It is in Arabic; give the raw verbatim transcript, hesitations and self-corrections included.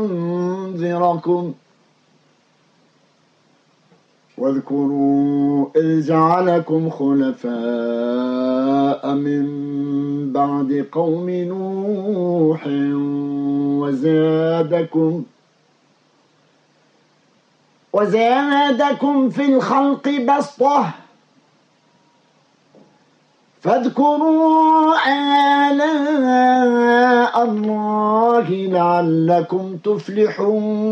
لينذركم واذكروا إذ جعلكم خلفاء من بعد قوم نوح وزادكم وزادكم في الخلق بسطة فاذكروا آلاء الله لعلكم تفلحون.